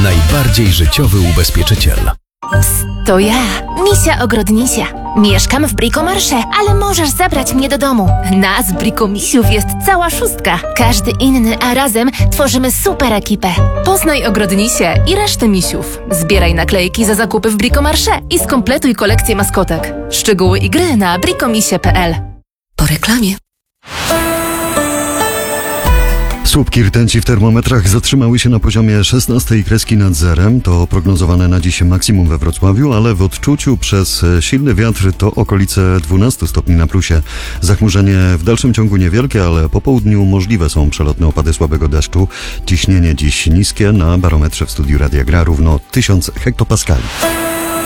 Najbardziej życiowy ubezpieczyciel. To ja, Misia Ogrodnisia. Mieszkam w Bricomarché, ale możesz zabrać mnie do domu. Nas, Brikomisiów, jest cała szóstka. Każdy inny, a razem tworzymy super ekipę. Poznaj Ogrodnisię i resztę misiów. Zbieraj naklejki za zakupy w Bricomarché i skompletuj kolekcję maskotek. Szczegóły i gry na bricomisie.pl. Po reklamie. Słupki rtęci w termometrach zatrzymały się na poziomie 16 kreski nad zerem. To prognozowane na dziś maksimum we Wrocławiu, ale w odczuciu przez silny wiatr to okolice 12 stopni na plusie. Zachmurzenie w dalszym ciągu niewielkie, ale po południu możliwe są przelotne opady słabego deszczu. Ciśnienie dziś niskie, na barometrze w studiu Radia Gra równo 1000 hektopaskali.